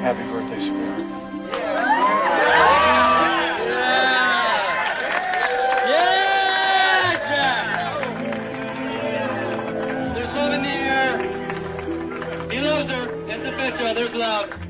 Happy birthday, sweetheart. Yeah, Jack! There's love in the air. He loves her. It's official. There's love.